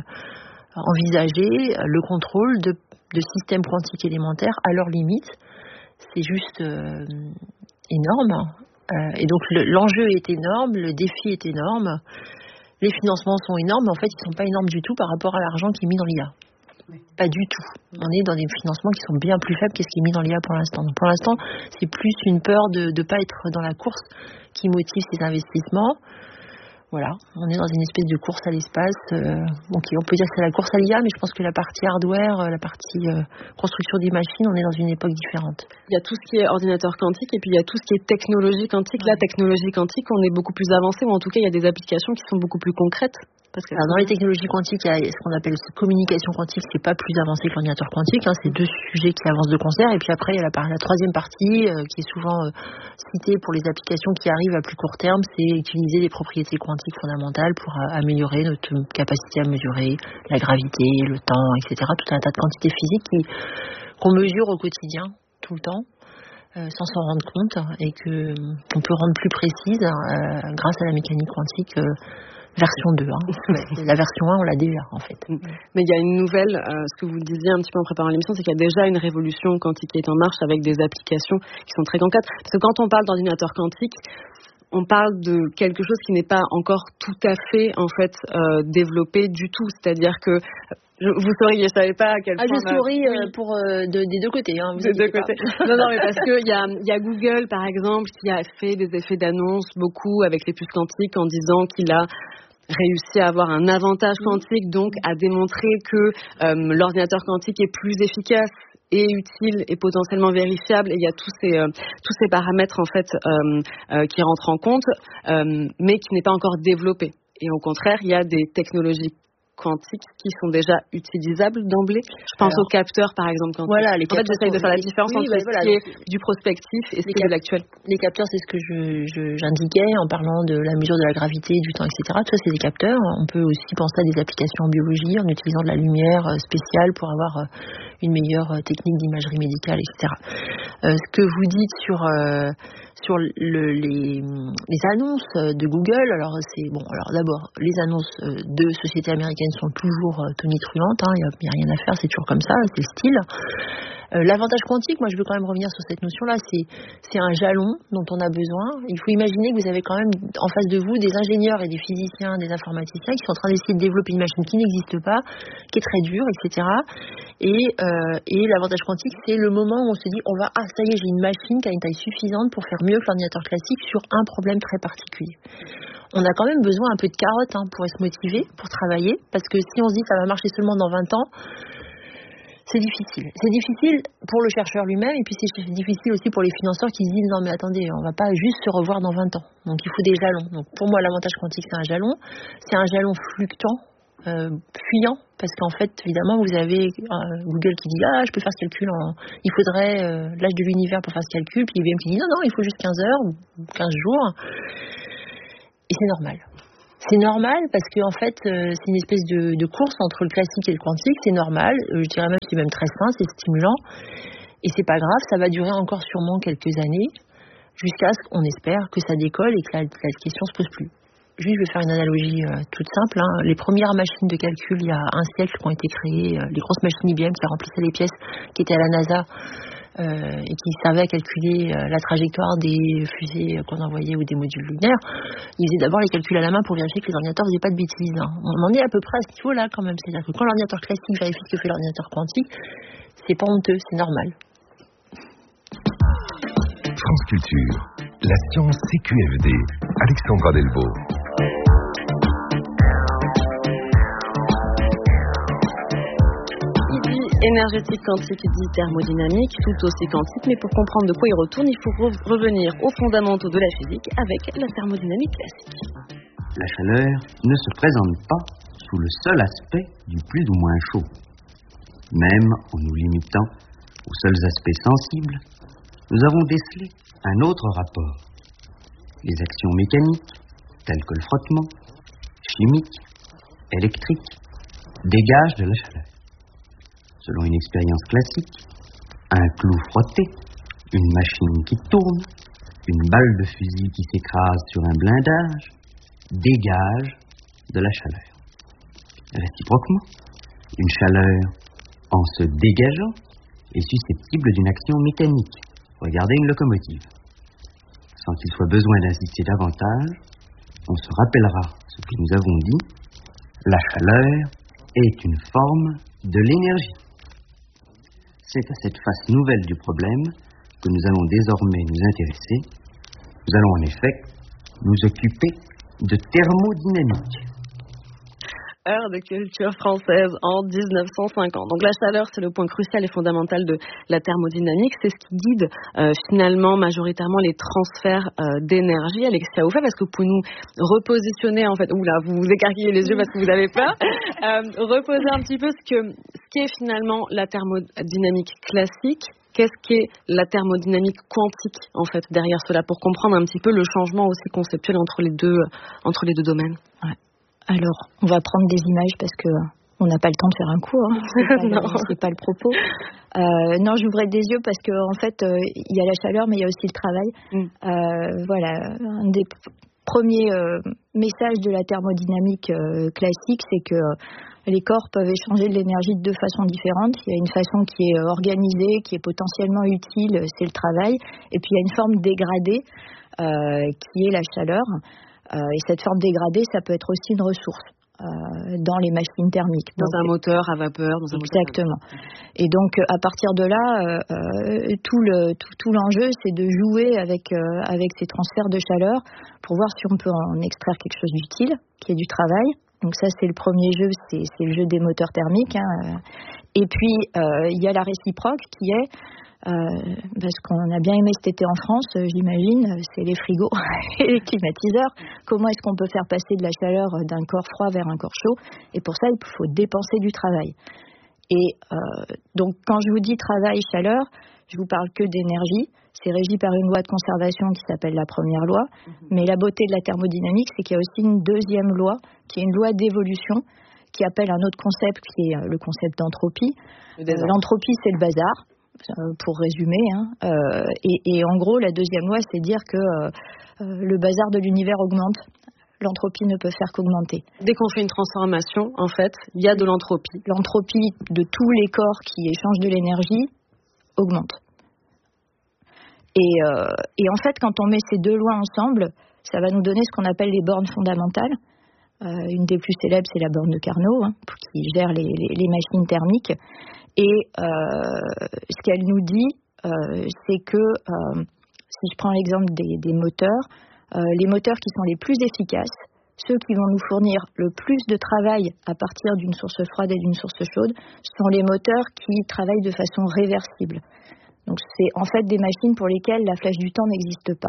envisagées le contrôle de de systèmes quantiques élémentaires à leurs limites. C'est juste euh, énorme. Euh, et donc le, l'enjeu est énorme, le défi est énorme, les financements sont énormes, mais en fait ils ne sont pas énormes du tout par rapport à l'argent qui est mis dans l'I A. Oui. Pas du tout. On est dans des financements qui sont bien plus faibles que ce qui est mis dans l'I A pour l'instant. Donc pour l'instant, c'est plus une peur de ne pas être dans la course qui motive ces investissements. Voilà, on est dans une espèce de course à l'espace. Euh, donc on peut dire que c'est la course à l'I A, mais je pense que la partie hardware, la partie euh, construction des machines, on est dans une époque différente. Il y a tout ce qui est ordinateur quantique et puis il y a tout ce qui est technologie quantique. Ouais. La technologie quantique, on est beaucoup plus avancé, ou en tout cas il y a des applications qui sont beaucoup plus concrètes. Parce que Alors, dans les technologies quantiques, il y a ce qu'on appelle communication quantique, c'est pas plus avancé que l'ordinateur quantique, hein, c'est deux sujets qui avancent de concert. Et puis après, il y a la, la troisième partie euh, qui est souvent euh, citée pour les applications qui arrivent à plus court terme, c'est utiliser les propriétés quantiques fondamentales pour euh, améliorer notre capacité à mesurer la gravité, le temps, et cetera. Tout un tas de quantités physiques qui, qu'on mesure au quotidien, tout le temps. Euh, sans s'en rendre compte et que on peut rendre plus précise euh, grâce à la mécanique quantique euh, version deux. Hein. La version un, on l'a déjà en fait. Mais il y a une nouvelle, euh, ce que vous disiez un petit peu en préparant l'émission, c'est qu'il y a déjà une révolution quantique qui est en marche avec des applications qui sont très concrètes. Parce que quand on parle d'ordinateur quantique, on parle de quelque chose qui n'est pas encore tout à fait en fait euh, développé du tout. C'est-à-dire que Je, vous souriez, je savais pas à quel ah, point... Ah, je souris euh, oui. pour, euh, de, des deux côtés. Hein, vous des deux côtés. Non, non, mais parce qu'il y a, y a Google, par exemple, qui a fait des effets d'annonce beaucoup avec les puces quantiques en disant qu'il a réussi à avoir un avantage quantique, donc à démontrer que euh, l'ordinateur quantique est plus efficace et utile et potentiellement vérifiable. Et il y a tous ces, euh, tous ces paramètres, en fait, euh, euh, qui rentrent en compte, euh, mais qui n'est pas encore développé. Et au contraire, il y a des technologies quantiques qui sont déjà utilisables d'emblée. Je pense Alors, aux capteurs, par exemple. Quantiques. Voilà, les en fait, j'essaye de faire la différence oui, entre bah, ce voilà, qui donc, est du prospectif et ce qui est de l'actuel. Les capteurs, c'est ce que je, je, j'indiquais en parlant de la mesure de la gravité, du temps, et cetera. Tout ça, c'est des capteurs. On peut aussi penser à des applications en biologie en utilisant de la lumière spéciale pour avoir une meilleure technique d'imagerie médicale, et cetera. Euh, ce que vous dites sur... Euh, sur le, les, les annonces de Google, alors c'est bon. Alors d'abord, les annonces de sociétés américaines sont toujours tonitruantes. Il hein, n'y a, a rien à faire, c'est toujours comme ça, c'est le style. Euh, l'avantage quantique, moi je veux quand même revenir sur cette notion-là, c'est, c'est un jalon dont on a besoin. Il faut imaginer que vous avez quand même en face de vous des ingénieurs et des physiciens, des informaticiens qui sont en train d'essayer de développer une machine qui n'existe pas, qui est très dure, et cetera. Et, euh, et l'avantage quantique, c'est le moment où on se dit, on va, ah ça y est, j'ai une machine qui a une taille suffisante pour faire mieux que l'ordinateur classique sur un problème très particulier. on a quand même besoin un peu de carottes hein, pour se motiver, pour travailler, parce que si on se dit ça va marcher seulement dans vingt ans, c'est difficile. C'est difficile pour le chercheur lui-même, et puis c'est difficile aussi pour les financeurs qui se disent non mais attendez, on va pas juste se revoir dans vingt ans. Donc il faut des jalons. Donc pour moi l'avantage quantique c'est un jalon, c'est un jalon fluctuant, euh, fuyant, parce qu'en fait évidemment vous avez euh, Google qui dit ah je peux faire ce calcul en, il faudrait euh, l'âge de l'univers pour faire ce calcul, puis I B M qui dit non non il faut juste quinze heures ou quinze jours. Et c'est normal. C'est normal parce que en fait, euh, c'est une espèce de, de course entre le classique et le quantique. C'est normal. Euh, je dirais même que c'est même très sain, c'est stimulant. Et c'est pas grave, ça va durer encore sûrement quelques années jusqu'à ce qu'on espère que ça décolle et que la, la question se pose plus. Juste, je vais faire une analogie euh, toute simple. Hein. Les premières machines de calcul il y a un siècle qui ont été créées, euh, les grosses machines I B M qui remplissaient les pièces qui étaient à la NASA. Euh, et qui servaient à calculer euh, la trajectoire des fusées qu'on envoyait ou des modules lunaires, ils faisaient d'abord les calculs à la main pour vérifier que les ordinateurs faisaient pas de bêtises. Hein. On en est à peu près à ce niveau-là quand même. C'est-à-dire que quand l'ordinateur classique vérifie ce que fait l'ordinateur quantique, c'est pas honteux, c'est normal. France Culture, la science C Q F D, Alexandra Delvaux. Énergétique quantique dit thermodynamique, tout aussi quantique, mais pour comprendre de quoi il retourne, il faut re- revenir aux fondamentaux de la physique avec la thermodynamique classique. La chaleur ne se présente pas sous le seul aspect du plus ou moins chaud. Même en nous limitant aux seuls aspects sensibles, nous avons décelé un autre rapport. Les actions mécaniques, telles que le frottement, chimiques, électriques, dégagent de la chaleur. Selon une expérience classique, un clou frotté, une machine qui tourne, une balle de fusil qui s'écrase sur un blindage, dégage de la chaleur. Réciproquement, une chaleur, en se dégageant, est susceptible d'une action mécanique. Regardez une locomotive. Sans qu'il soit besoin d'insister davantage, on se rappellera ce que nous avons dit, la chaleur est une forme de l'énergie. C'est à cette face nouvelle du problème que nous allons désormais nous intéresser. Nous allons en effet nous occuper de thermodynamique. Heure de culture française en dix-neuf cent cinquante. Donc la chaleur, c'est le point crucial et fondamental de la thermodynamique. C'est ce qui guide euh, finalement majoritairement les transferts euh, d'énergie. Alexia Ouffa, est-ce que vous pouvez nous repositionner en fait, oula, vous vous écarquillez les yeux parce que vous avez peur, euh, reposer un petit peu ce que ce qu'est finalement la thermodynamique classique. Qu'est-ce qu'est la thermodynamique quantique en fait derrière cela, pour comprendre un petit peu le changement aussi conceptuel entre les deux entre les deux domaines. Ouais. Alors, on va prendre des images parce que on n'a pas le temps de faire un cours. Hein. C'est, pas le, c'est pas le propos. Euh, non, j'ouvrais des yeux parce que en fait, il euh, y a la chaleur, mais il y a aussi le travail. Mm. Euh, voilà, un des p- premiers euh, messages de la thermodynamique euh, classique, c'est que euh, les corps peuvent échanger de l'énergie de deux façons différentes. Il y a une façon qui est organisée, qui est potentiellement utile, c'est le travail. Et puis il y a une forme dégradée euh, qui est la chaleur. Euh, et cette forme dégradée, ça peut être aussi une ressource euh, dans les machines thermiques. Dans donc, un moteur à vapeur. Dans un exactement. Moteur à vapeur. Et donc, à partir de là, euh, tout, le, tout, tout l'enjeu, c'est de jouer avec, euh, avec ces transferts de chaleur pour voir si on peut en extraire quelque chose d'utile, qui est du travail. Donc ça, c'est le premier jeu, c'est, c'est le jeu des moteurs thermiques. Hein. Et puis, euh, il y a la réciproque qui est... Euh, parce qu'on a bien aimé cet été en France, euh, j'imagine, c'est les frigos et les climatiseurs. Comment est-ce qu'on peut faire passer de la chaleur d'un corps froid vers un corps chaud? Et pour ça, il faut dépenser du travail. Et euh, donc, quand je vous dis travail, chaleur, je vous parle que d'énergie. C'est régi par une loi de conservation qui s'appelle la première loi. Mm-hmm. Mais la beauté de la thermodynamique, c'est qu'il y a aussi une deuxième loi, qui est une loi d'évolution, qui appelle un autre concept, qui est le concept d'entropie. Euh, l'entropie, c'est le bazar. Pour résumer, hein. euh, et, et en gros, la deuxième loi, c'est dire que euh, le bazar de l'univers augmente. L'entropie ne peut faire qu'augmenter. Dès qu'on fait une transformation, en fait, il y a de l'entropie. L'entropie de tous les corps qui échangent de l'énergie augmente. Et, euh, et en fait, quand on met ces deux lois ensemble, ça va nous donner ce qu'on appelle les bornes fondamentales. Euh, une des plus célèbres, c'est la borne de Carnot, hein, qui gère les, les, les machines thermiques. Et euh, ce qu'elle nous dit, euh, c'est que, euh, si je prends l'exemple des, des moteurs, euh, les moteurs qui sont les plus efficaces, ceux qui vont nous fournir le plus de travail à partir d'une source froide et d'une source chaude sont les moteurs qui travaillent de façon réversible. Donc c'est en fait des machines pour lesquelles la flèche du temps n'existe pas.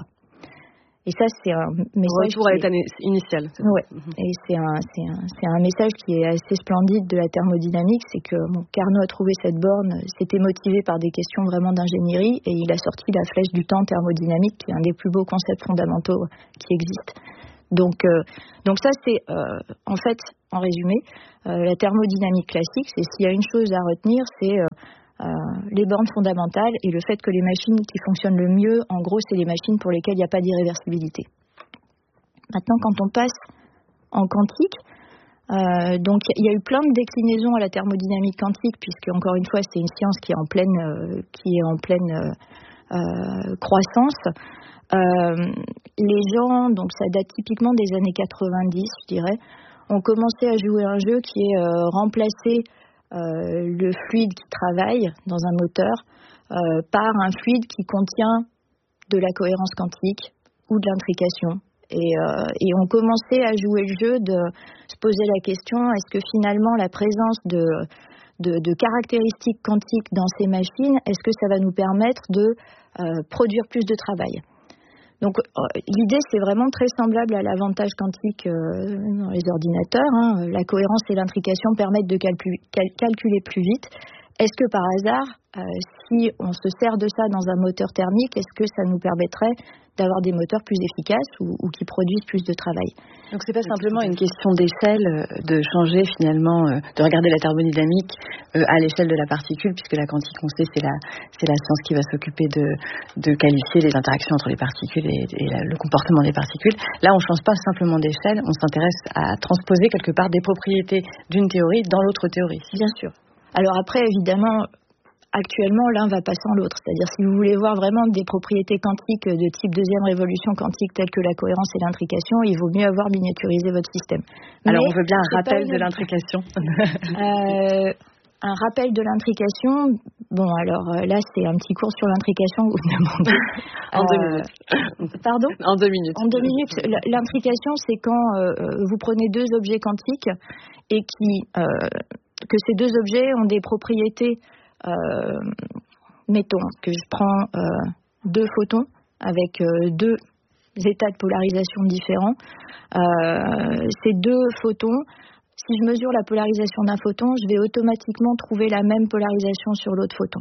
Et ça, c'est un message. Retour à l'état initial. Oui, et c'est un, c'est, un, c'est un message qui est assez splendide de la thermodynamique. C'est que bon, Carnot a trouvé cette borne, c'était motivé par des questions vraiment d'ingénierie, et il a sorti la flèche du temps thermodynamique, qui est un des plus beaux concepts fondamentaux qui existent. Donc, euh, donc ça, c'est euh, en fait, en résumé, euh, la thermodynamique classique. C'est s'il y a une chose à retenir, c'est euh, Euh, les bornes fondamentales et le fait que les machines qui fonctionnent le mieux, en gros, c'est les machines pour lesquelles il n'y a pas d'irréversibilité. Maintenant, quand on passe en quantique, euh, donc il y a eu plein de déclinaisons à la thermodynamique quantique, puisque encore une fois, c'est une science qui est en pleine, euh, qui est en pleine euh, euh, croissance. Euh, les gens, donc ça date typiquement des années quatre-vingt-dix, je dirais, ont commencé à jouer un jeu qui est euh, remplacer Euh, le fluide qui travaille dans un moteur euh, par un fluide qui contient de la cohérence quantique ou de l'intrication. Et, euh, et on commençait à jouer le jeu de se poser la question, est-ce que finalement la présence de, de, de caractéristiques quantiques dans ces machines, est-ce que ça va nous permettre de euh, produire plus de travail ? Donc euh, l'idée, c'est vraiment très semblable à l'avantage quantique euh, dans les ordinateurs. Hein. La cohérence et l'intrication permettent de calcul- cal- calculer plus vite. Est-ce que par hasard, euh, si on se sert de ça dans un moteur thermique, est-ce que ça nous permettrait d'avoir des moteurs plus efficaces ou, ou qui produisent plus de travail ? Donc c'est pas simplement une question d'échelle, de changer finalement, de regarder la thermodynamique à l'échelle de la particule, puisque la quantique, on sait, c'est la, c'est la science qui va s'occuper de, de qualifier les interactions entre les particules et, et la, le comportement des particules. Là, on change pas simplement d'échelle, on s'intéresse à transposer quelque part des propriétés d'une théorie dans l'autre théorie. Bien sûr. Alors après, évidemment, actuellement, l'un va pas sans l'autre. C'est-à-dire, si vous voulez voir vraiment des propriétés quantiques de type deuxième révolution quantique, telles que la cohérence et l'intrication, il vaut mieux avoir miniaturisé votre système. Alors, Mais on veut bien un rappel une... de l'intrication. euh, un rappel de l'intrication, bon, alors là, c'est un petit cours sur l'intrication que vous me demandez. en euh, deux minutes. Pardon ? En deux minutes. En deux minutes. L'intrication, c'est quand euh, vous prenez deux objets quantiques et qui... Euh, que ces deux objets ont des propriétés, euh, mettons que je prends euh, deux photons avec euh, deux états de polarisation différents. Euh, ces deux photons, si je mesure la polarisation d'un photon, je vais automatiquement trouver la même polarisation sur l'autre photon.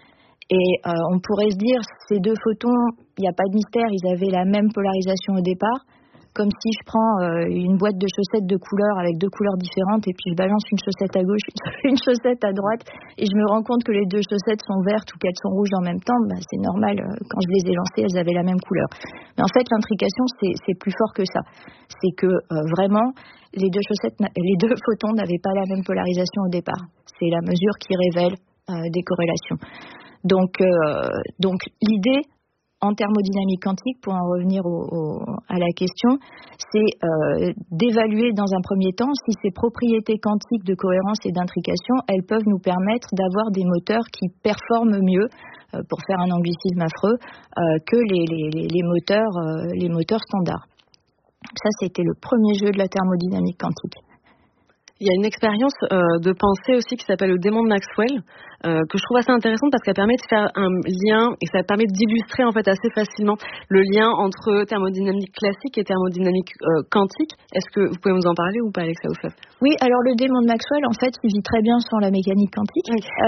Et euh, on pourrait se dire, ces deux photons, il n'y a pas de mystère, ils avaient la même polarisation au départ. Comme si je prends euh, une boîte de chaussettes de couleurs avec deux couleurs différentes et puis je balance une chaussette à gauche, une chaussette à droite et je me rends compte que les deux chaussettes sont vertes ou qu'elles sont rouges en même temps, bah, c'est normal, euh, quand je les ai lancées, elles avaient la même couleur. Mais en fait, l'intrication, c'est, c'est plus fort que ça. C'est que euh, vraiment, les deux chaussettes, les deux photons n'avaient pas la même polarisation au départ. C'est la mesure qui révèle euh, des corrélations. Donc, euh, donc l'idée en thermodynamique quantique, pour en revenir au, au, à la question, c'est euh, d'évaluer dans un premier temps si ces propriétés quantiques de cohérence et d'intrication, elles peuvent nous permettre d'avoir des moteurs qui performent mieux, euh, pour faire un anglicisme affreux, euh, que les, les, les, moteurs, euh, les moteurs standards. Ça, c'était le premier jeu de la thermodynamique quantique. Il y a une expérience euh, de pensée aussi qui s'appelle le démon de Maxwell, euh, que je trouve assez intéressante parce qu'elle permet de faire un lien et ça permet d'illustrer en fait assez facilement le lien entre thermodynamique classique et thermodynamique euh, quantique. Est-ce que vous pouvez nous en parler ou pas, Alexia Oufleff ? Oui, alors le démon de Maxwell, en fait, il vit très bien sans la mécanique quantique. Oui. Euh,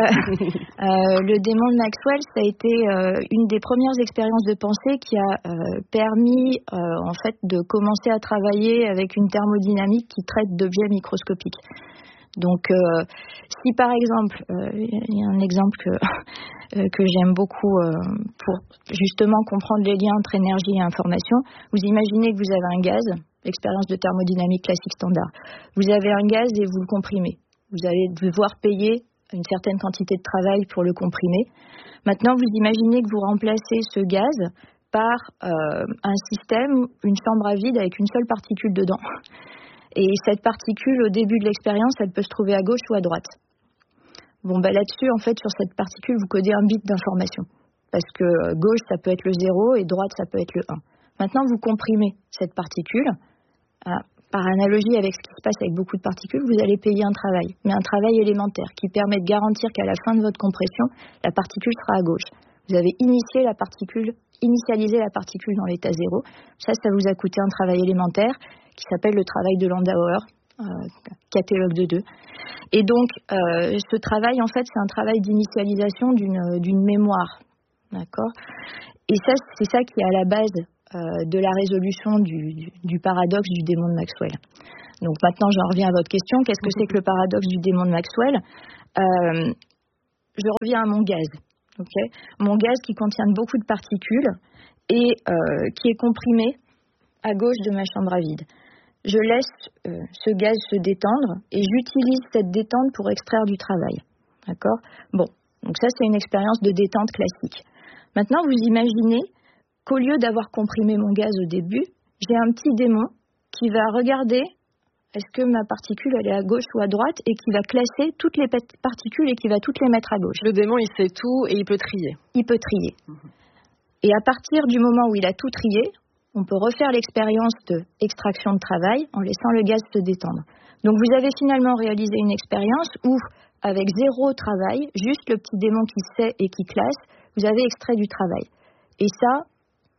euh, le démon de Maxwell, ça a été euh, une des premières expériences de pensée qui a euh, permis euh, en fait de commencer à travailler avec une thermodynamique qui traite d'objets microscopiques. Donc, euh, si par exemple, il euh, y a un exemple que, euh, que j'aime beaucoup euh, pour justement comprendre les liens entre énergie et information, vous imaginez que vous avez un gaz, l'expérience de thermodynamique classique standard. Vous avez un gaz et vous le comprimez. Vous allez devoir payer une certaine quantité de travail pour le comprimer. Maintenant, vous imaginez que vous remplacez ce gaz par euh, un système, une chambre à vide avec une seule particule dedans. Et cette particule, au début de l'expérience, elle peut se trouver à gauche ou à droite. Bon, bah là-dessus, en fait, sur cette particule, vous codez un bit d'information. Parce que gauche, ça peut être le zéro et droite, ça peut être le un. Maintenant, vous comprimez cette particule. Ah, par analogie avec ce qui se passe avec beaucoup de particules, vous allez payer un travail, mais un travail élémentaire qui permet de garantir qu'à la fin de votre compression, la particule sera à gauche. Vous avez initié la particule, initialisé la particule dans l'état zéro. Ça, ça vous a coûté un travail élémentaire qui s'appelle le travail de Landauer, euh, catalogue de deux. Et donc, euh, ce travail, en fait, c'est un travail d'initialisation d'une, d'une mémoire. D'accord ? Et ça, c'est ça qui est à la base euh, de la résolution du, du, du paradoxe du démon de Maxwell. Donc maintenant, j'en reviens à votre question. Qu'est-ce que c'est que le paradoxe du démon de Maxwell ? euh, Je reviens à mon gaz. Okay ? Mon gaz qui contient beaucoup de particules et euh, qui est comprimé à gauche de ma chambre à vide. Je laisse euh, ce gaz se détendre et j'utilise cette détente pour extraire du travail. D'accord ? Bon, donc ça, c'est une expérience de détente classique. Maintenant, vous imaginez qu'au lieu d'avoir comprimé mon gaz au début, j'ai un petit démon qui va regarder est-ce que ma particule elle est à gauche ou à droite et qui va classer toutes les particules et qui va toutes les mettre à gauche. Le démon, il sait tout et il peut trier. Il peut trier. Mmh. Et à partir du moment où il a tout trié, on peut refaire l'expérience d'extraction de travail en laissant le gaz se détendre. Donc vous avez finalement réalisé une expérience où, avec zéro travail, juste le petit démon qui sait et qui classe, vous avez extrait du travail. Et ça,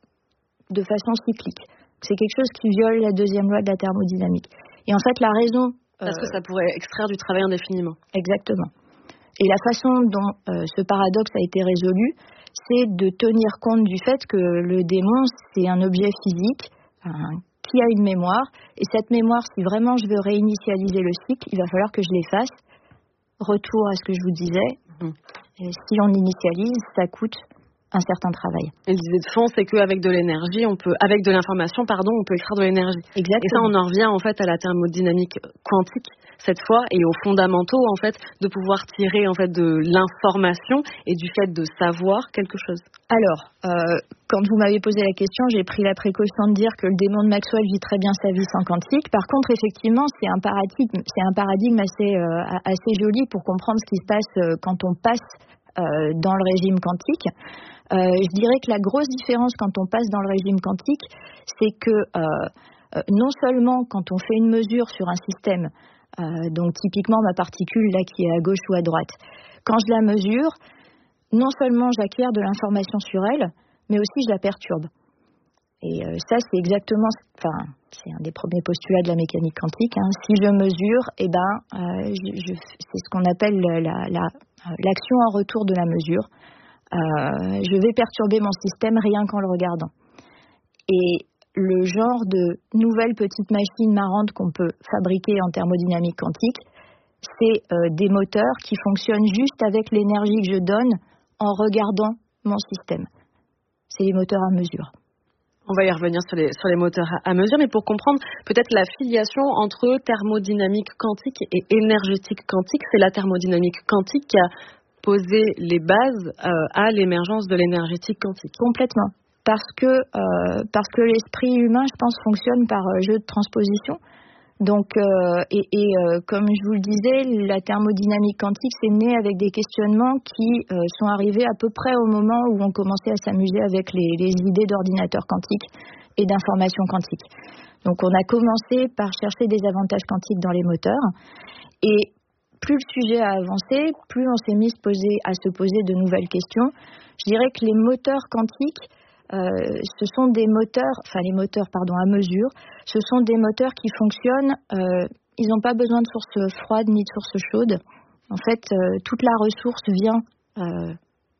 de façon cyclique. C'est quelque chose qui viole la deuxième loi de la thermodynamique. Et en fait, la raison... Parce euh, que ça pourrait extraire du travail indéfiniment. Exactement. Et la façon dont euh, ce paradoxe a été résolu, c'est de tenir compte du fait que le démon, c'est un objet physique hein, qui a une mémoire. Et cette mémoire, si vraiment je veux réinitialiser le cycle, il va falloir que je l'efface. Retour à ce que je vous disais. Mmh. Et si on initialise, ça coûte un certain travail. Et l'idée de fond, c'est qu'avec de l'énergie, on peut, avec de l'information, pardon, on peut extraire de l'énergie. Exactement. Et ça, on en revient en fait à la thermodynamique quantique cette fois et aux fondamentaux en fait de pouvoir tirer en fait de l'information et du fait de savoir quelque chose. Alors, euh, quand vous m'avez posé la question, j'ai pris la précaution de dire que le démon de Maxwell vit très bien sa vie sans quantique. Par contre, effectivement, c'est un paradigme, c'est un paradigme assez euh, assez joli pour comprendre ce qui se passe euh, quand on passe euh, dans le régime quantique. Euh, je dirais que la grosse différence quand on passe dans le régime quantique, c'est que euh, euh, non seulement quand on fait une mesure sur un système, euh, donc typiquement ma particule là qui est à gauche ou à droite, quand je la mesure, non seulement j'acquiers de l'information sur elle, mais aussi je la perturbe. Et euh, ça c'est exactement, enfin c'est un des premiers postulats de la mécanique quantique. Hein. Si je mesure, eh ben euh, je, je, c'est ce qu'on appelle la, la, l'action en retour de la mesure. Euh, je vais perturber mon système rien qu'en le regardant. Et le genre de nouvelles petites machines marrantes qu'on peut fabriquer en thermodynamique quantique, c'est euh, des moteurs qui fonctionnent juste avec l'énergie que je donne en regardant mon système. C'est les moteurs à mesure. On va y revenir sur les, sur les moteurs à mesure, mais pour comprendre peut-être la filiation entre thermodynamique quantique et énergétique quantique, c'est la thermodynamique quantique qui a poser les bases euh, à l'émergence de l'énergétique quantique. Complètement. Parce que, euh, parce que l'esprit humain, je pense, fonctionne par euh, jeu de transposition. Donc, euh, et, et euh, comme je vous le disais, la thermodynamique quantique, c'est né avec des questionnements qui euh, sont arrivés à peu près au moment où on commençait à s'amuser avec les, les idées d'ordinateurs quantiques et d'information quantique. Donc, on a commencé par chercher des avantages quantiques dans les moteurs. Et plus le sujet a avancé, plus on s'est mis à se poser de nouvelles questions. Je dirais que les moteurs quantiques, euh, ce sont des moteurs, enfin les moteurs pardon à mesure, ce sont des moteurs qui fonctionnent. Euh, ils n'ont pas besoin de source froide ni de source chaude. En fait, euh, toute la ressource vient euh,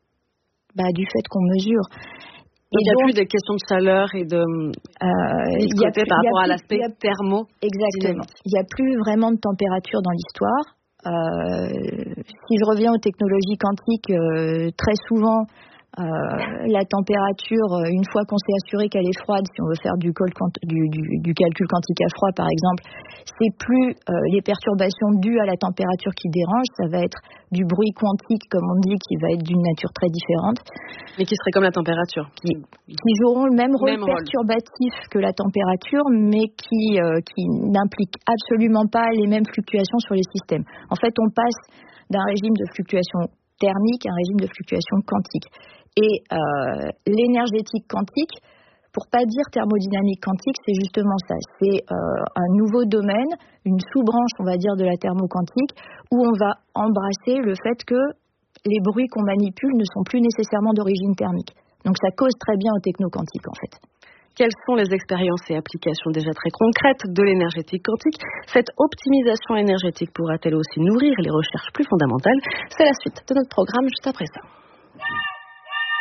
bah, du fait qu'on mesure. Et il n'y a plus des questions de chaleur et de euh, y a plus, par rapport à l'aspect thermo. Exactement. Il n'y a plus vraiment de température dans l'histoire. Euh, si je reviens aux technologies quantiques, euh, très souvent, euh, la température, une fois qu'on s'est assuré qu'elle est froide, si on veut faire du, du, du, du calcul quantique à froid, par exemple, c'est plus euh, les perturbations dues à la température qui dérangent, ça va être du bruit quantique, comme on dit, qui va être d'une nature très différente. Mais qui serait comme la température. Qui, qui joueront le même rôle même perturbatif rôle. que la température, mais qui, euh, qui n'impliquent absolument pas les mêmes fluctuations sur les systèmes. En fait, on passe d'un régime de fluctuation thermique à un régime de fluctuation quantique. Et euh, l'énergétique quantique, pour pas dire thermodynamique quantique, c'est justement ça. C'est euh, un nouveau domaine, une sous-branche, on va dire, de la thermoquantique, où on va embrasser le fait que les bruits qu'on manipule ne sont plus nécessairement d'origine thermique. Donc ça cause très bien au techno-quantique, en fait. Quelles sont les expériences et applications déjà très concrètes de l'énergétique quantique? Cette optimisation énergétique pourra-t-elle aussi nourrir les recherches plus fondamentales? C'est la suite de notre programme juste après ça.